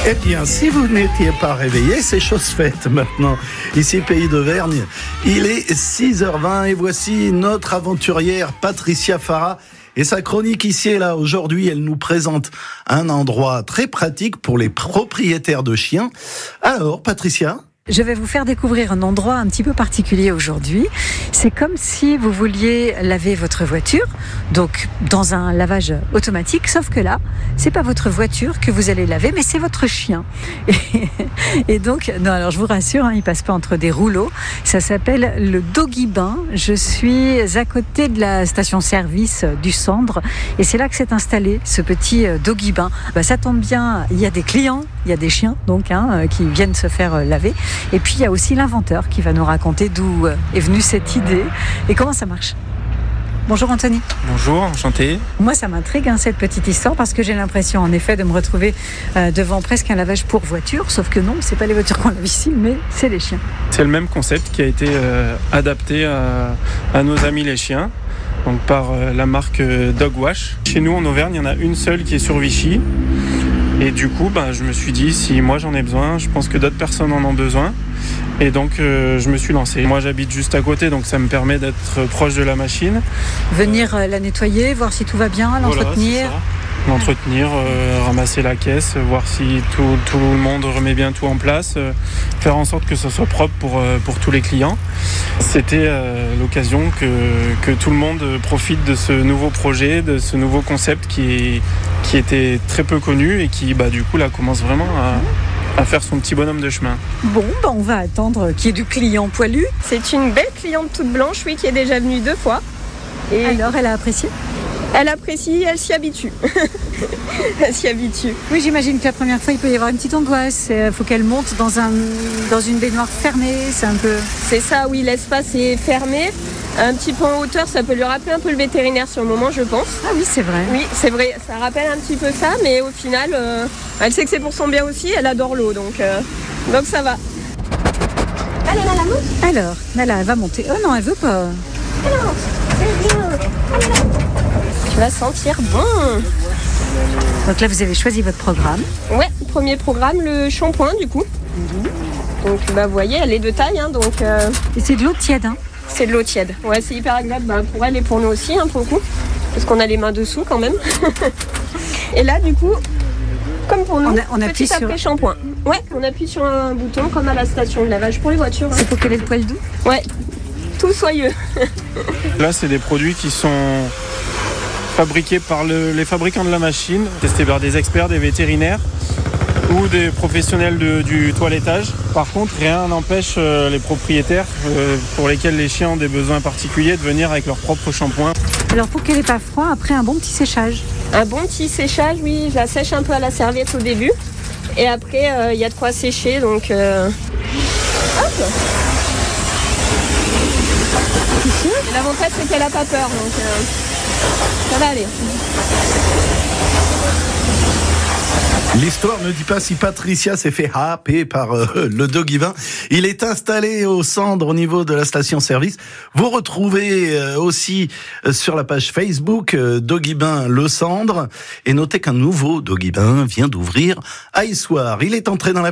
Eh bien, si vous n'étiez pas réveillé, c'est chose faite maintenant. Ici, Pays d'Auvergne, il est 6h20 et voici notre aventurière Patricia Farah. Et sa chronique ici et là, aujourd'hui, elle nous présente un endroit très pratique pour les propriétaires de chiens. Alors, Patricia ? Je vais vous faire découvrir un endroit un petit peu particulier aujourd'hui. C'est comme si vous vouliez laver votre voiture, donc dans un lavage automatique, sauf que là, c'est pas votre voiture que vous allez laver, mais c'est votre chien. Et donc, non, alors je vous rassure, il passe pas entre des rouleaux. Ça s'appelle le Doggy Bain. Je suis à côté de la station-service du Sandre, et c'est là que s'est installé ce petit Doggy Bain. Ça tombe bien, il y a des clients, il y a des chiens donc qui viennent se faire laver. Et puis il y a aussi l'inventeur qui va nous raconter d'où est venue cette idée et comment ça marche. Bonjour Anthony. Bonjour, enchanté. Moi ça m'intrigue cette petite histoire parce que j'ai l'impression en effet de me retrouver devant presque un lavage pour voiture, sauf que non, c'est pas les voitures qu'on lave ici, mais c'est les chiens. C'est le même concept qui a été adapté à nos amis les chiens, donc par la marque Dogwash. Chez nous en Auvergne, il y en a une seule qui est sur Vichy. Et du coup, je me suis dit, si moi j'en ai besoin, je pense que d'autres personnes en ont besoin. Et donc, je me suis lancé. Moi, j'habite juste à côté, donc ça me permet d'être proche de la machine. Venir la nettoyer, voir si tout va bien, l'entretenir. Voilà, l'entretenir, ramasser la caisse, voir si tout le monde remet bien tout en place, faire en sorte que ce soit propre pour tous les clients. C'était l'occasion que tout le monde profite de ce nouveau projet, de ce nouveau concept qui était très peu connu et qui du coup là commence vraiment à faire son petit bonhomme de chemin. Bon, on va attendre qu'il y ait du client poilu. C'est une belle cliente toute blanche, oui, qui est déjà venue 2 fois. Et alors, elle a apprécié ? Elle apprécie, elle s'y habitue. Elle s'y habitue. Oui, j'imagine que la première fois, il peut y avoir une petite angoisse. Il faut qu'elle monte dans une baignoire fermée. C'est un peu... C'est ça, oui, l'espace est fermé. Un petit peu en hauteur, ça peut lui rappeler un peu le vétérinaire sur le moment, je pense. Ah oui, c'est vrai. Oui, c'est vrai, ça rappelle un petit peu ça, mais au final, elle sait que c'est pour son bien aussi, elle adore l'eau, donc ça va. Allez, Nala, monte. Alors, Nala, elle va monter. Oh non, elle veut pas. Alors, c'est bien. Allez, là. Tu vas sentir bon. Donc là, vous avez choisi votre programme. Ouais, premier programme, le shampoing, du coup. Donc, vous voyez, elle est de taille, donc... Et c'est de l'eau tiède, C'est de l'eau tiède. Ouais, c'est hyper agréable pour elle et pour nous aussi, pour le coup. Parce qu'on a les mains dessous quand même. Et là, du coup, comme pour nous, on appuie sur après shampoing. Ouais, on appuie sur un bouton comme à la station de lavage pour les voitures. C'est pour qu'elle ait le poil doux ? Ouais, tout soyeux. Là, c'est des produits qui sont fabriqués par les fabricants de la machine, testés par des experts, des vétérinaires ou des professionnels du toilettage. Par contre, rien n'empêche les propriétaires pour lesquels les chiens ont des besoins particuliers de venir avec leur propre shampoing. Alors pour qu'elle n'ait pas froid, après un bon petit séchage. Un bon petit séchage, oui, je la sèche un peu à la serviette au début. Et après, il y a de quoi sécher, donc... Hop. Et l'avantage, c'est qu'elle n'a pas peur, donc ça va aller. L'histoire ne dit pas si Patricia s'est fait happer par le Doggy Bain. Il est installé au Sandre au niveau de la station-service. Vous retrouvez aussi sur la page Facebook Doggy Bain Le Sandre. Et notez qu'un nouveau Doggy Bain vient d'ouvrir à Issoire. Il est entré dans la